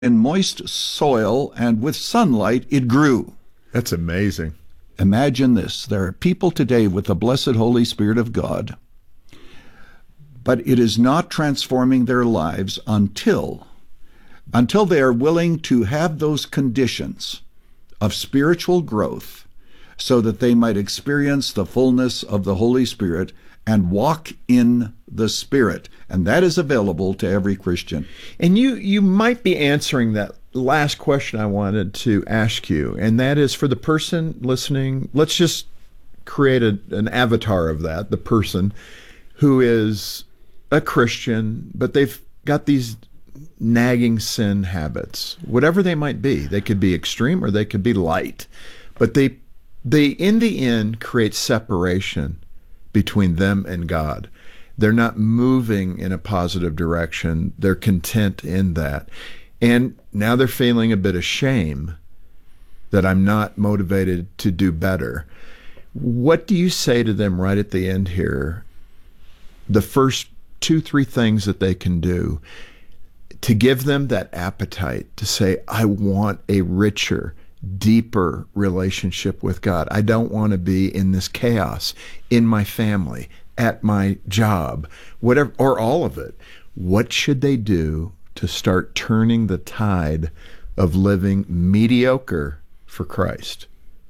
in moist soil, and with sunlight it grew. That's amazing. Imagine this. There are people today with the blessed Holy Spirit of God, but it is not transforming their lives until they are willing to have those conditions of spiritual growth so that they might experience the fullness of the Holy Spirit and walk in the Spirit. And that is available to every Christian. And you might be answering that last question I wanted to ask you, and that is for the person listening. Let's just create an avatar of that, the person who is a Christian, but they've got these nagging sin habits, whatever they might be. They could be extreme or they could be light, but they in the end create separation between them and God. They're not moving in a positive direction. They're content in that. And now they're feeling a bit of shame that I'm not motivated to do better. What do you say to them right at the end here? The first 2-3 things that they can do to give them that appetite to say, I want a richer, deeper relationship with God. I don't want to be in this chaos in my family, at my job, whatever, or all of it. What should they do to start turning the tide of living mediocre for Christ?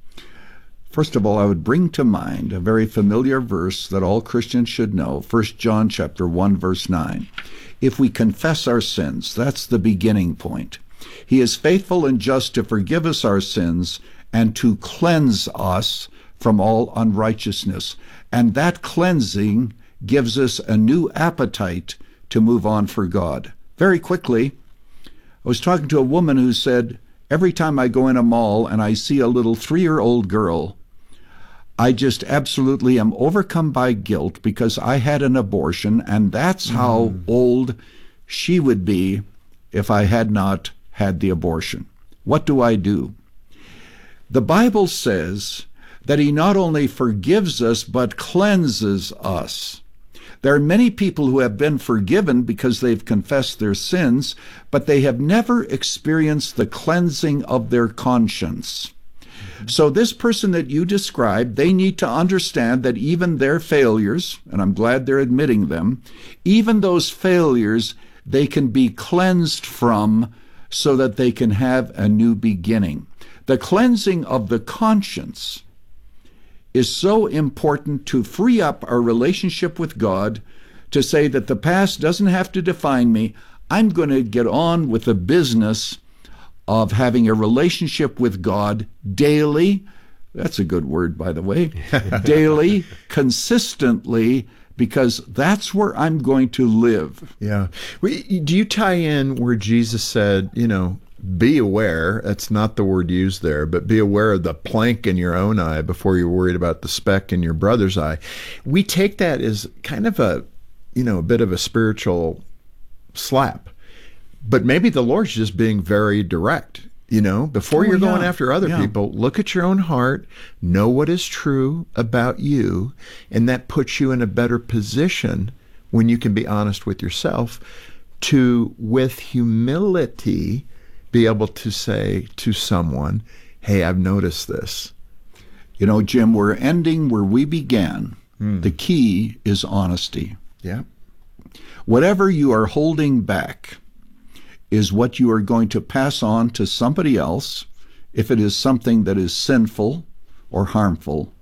First of all, I would bring to mind a very familiar verse that all Christians should know, 1 John chapter 1, verse 9. If we confess our sins, that's the beginning point. He is faithful and just to forgive us our sins and to cleanse us from all unrighteousness. And that cleansing gives us a new appetite to move on for God. Very quickly, I was talking to a woman who said, every time I go in a mall and I see a little 3-year-old girl, I just absolutely am overcome by guilt because I had an abortion, and that's how old she would be if I had not had the abortion. What do I do? The Bible says that he not only forgives us, but cleanses us. There are many people who have been forgiven because they've confessed their sins, but they have never experienced the cleansing of their conscience. So this person that you described, they need to understand that even their failures, and I'm glad they're admitting them, even those failures, they can be cleansed from so that they can have a new beginning. The cleansing of the conscience is so important to free up our relationship with God, to say that the past doesn't have to define me. I'm going to get on with the business of having a relationship with God daily. That's a good word, by the way. Daily, consistently, because that's where I'm going to live. Yeah. Do you tie in where Jesus said, be aware, that's not the word used there, but be aware of the plank in your own eye before you're worried about the speck in your brother's eye. We take that as kind of a bit of a spiritual slap. But maybe the Lord's just being very direct, before you're going after other people, look at your own heart, know what is true about you, and that puts you in a better position when you can be honest with yourself to, with humility, be able to say to someone, hey, I've noticed this. Jim, we're ending where we began. The key is honesty. Yeah. Whatever you are holding back is what you are going to pass on to somebody else if it is something that is sinful or harmful.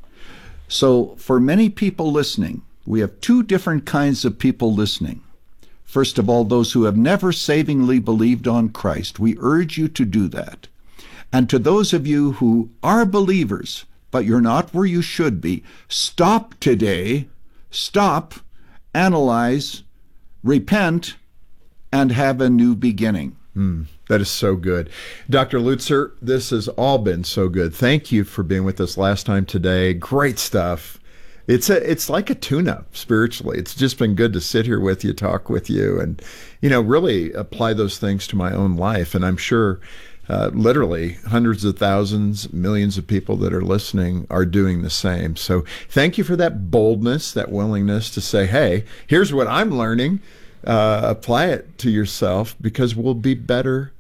So for many people listening, we have 2 different kinds of people listening. First of all, those who have never savingly believed on Christ. We urge you to do that. And to those of you who are believers, but you're not where you should be, stop today, stop, analyze, repent, and have a new beginning. That is so good. Dr. Lutzer, this has all been so good. Thank you for being with us last time today. Great stuff. It's like a tune-up spiritually. It's just been good to sit here with you, talk with you, and really apply those things to my own life. And I'm sure literally hundreds of thousands, millions of people that are listening are doing the same. So thank you for that boldness, that willingness to say, hey, here's what I'm learning. Apply it to yourself, because we'll be better